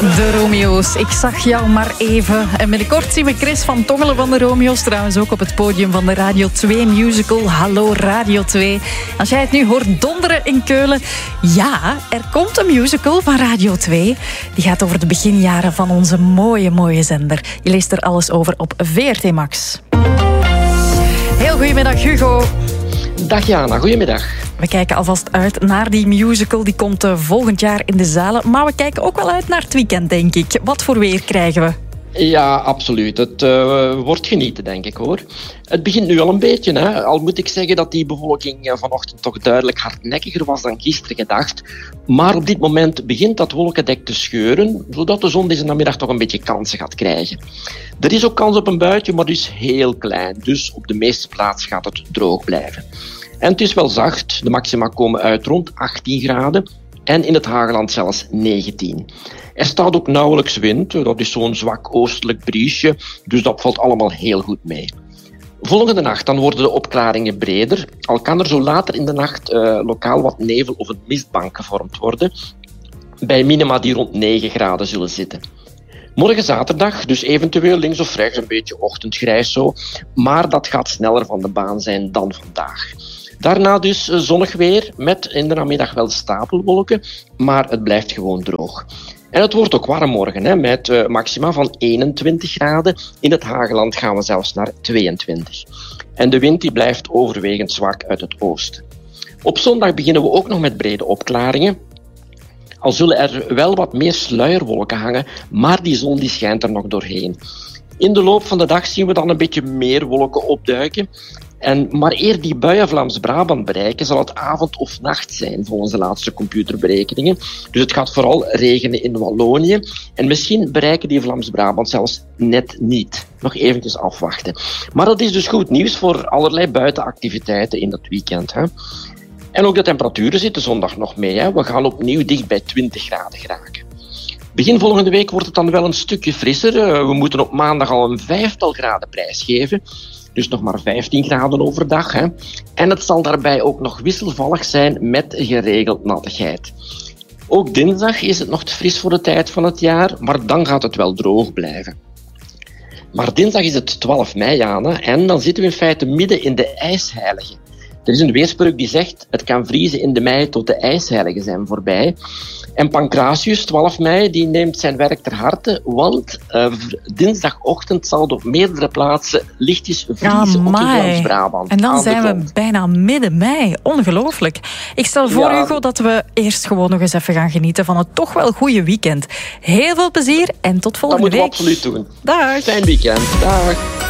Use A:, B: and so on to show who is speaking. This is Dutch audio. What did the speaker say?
A: De Romeo's, ik zag jou maar even. En binnenkort zien we Chris van Tongelen van de Romeo's trouwens ook op het podium van de Radio 2 musical Hallo Radio 2. Als jij het nu hoort donderen in Keulen, ja, er komt een musical van Radio 2. Die gaat over de beginjaren van onze mooie zender. Je leest er alles over op VRT Max. Heel goedemiddag, Hugo.
B: Dag Jana, goedemiddag.
A: We kijken alvast uit naar die musical. Die komt volgend jaar in de zalen. Maar we kijken ook wel uit naar het weekend, denk ik. Wat voor weer krijgen we?
B: Ja, absoluut. Het wordt genieten, denk ik, hoor. Het begint nu al een beetje, hè. Al moet ik zeggen dat die bevolking vanochtend toch duidelijk hardnekkiger was dan gisteren gedacht. Maar op dit moment begint dat wolkendek te scheuren, zodat de zon deze namiddag toch een beetje kansen gaat krijgen. Er is ook kans op een buitje, maar dus heel klein. Dus op de meeste plaatsen gaat het droog blijven. En het is wel zacht. De maxima komen uit rond 18 graden. En in het Hageland zelfs 19. Er staat ook nauwelijks wind. Dat is zo'n zwak oostelijk briesje. Dus dat valt allemaal heel goed mee. Volgende nacht dan worden de opklaringen breder. Al kan er zo later in de nacht lokaal wat nevel of een mistbank gevormd worden. Bij minima die rond 9 graden zullen zitten. Morgen zaterdag, dus eventueel links of rechts een beetje ochtendgrijs zo. Maar dat gaat sneller van de baan zijn dan vandaag. Daarna dus zonnig weer, met in de namiddag wel stapelwolken, maar het blijft gewoon droog. En het wordt ook warm morgen, hè, met maxima van 21 graden. In het Hageland gaan we zelfs naar 22. En de wind die blijft overwegend zwak uit het oosten. Op zondag beginnen we ook nog met brede opklaringen. Al zullen er wel wat meer sluierwolken hangen, maar die zon die schijnt er nog doorheen. In de loop van de dag zien we dan een beetje meer wolken opduiken. Maar eer die buien Vlaams-Brabant bereiken, zal het avond of nacht zijn, volgens de laatste computerberekeningen. Dus het gaat vooral regenen in Wallonië. En misschien bereiken die Vlaams-Brabant zelfs net niet. Nog eventjes afwachten. Maar dat is dus goed nieuws voor allerlei buitenactiviteiten in dat weekend, hè. En ook de temperaturen zitten zondag nog mee, hè. We gaan opnieuw dicht bij 20 graden geraken. Begin volgende week wordt het dan wel een stukje frisser. We moeten op maandag al een 5-tal graden prijsgeven. Dus nog maar 15 graden overdag. Hè. En het zal daarbij ook nog wisselvallig zijn met geregeld nattigheid. Ook dinsdag is het nog te fris voor de tijd van het jaar, maar dan gaat het wel droog blijven. Maar dinsdag is het 12 mei, Jana, en dan zitten we in feite midden in de ijsheilige. Er is een weerspreuk die zegt, het kan vriezen in de mei tot de ijsheiligen zijn voorbij. En Pancratius, 12 mei, die neemt zijn werk ter harte, want dinsdagochtend zal het op meerdere plaatsen lichtjes vriezen op de Vlaams-Brabant.
A: En dan zijn we bijna midden mei. Ongelooflijk. Ik stel voor, Hugo, dat we eerst gewoon nog eens even gaan genieten van het toch wel goede weekend. Heel veel plezier en tot volgende week.
B: Dat moeten we absoluut doen.
A: Dag.
B: Fijn weekend. Dag.